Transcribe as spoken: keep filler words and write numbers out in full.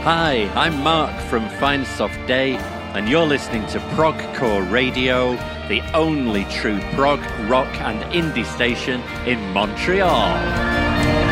Hi, I'm Mark from Fine Soft Day, and you're listening to Progcore Radio, the only true prog, rock and indie station in Montreal.